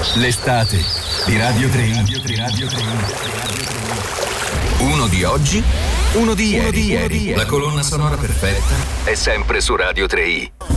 L'estate di Radio 3. Uno di oggi, uno di ieri. La colonna sonora perfetta è sempre su Radio 3.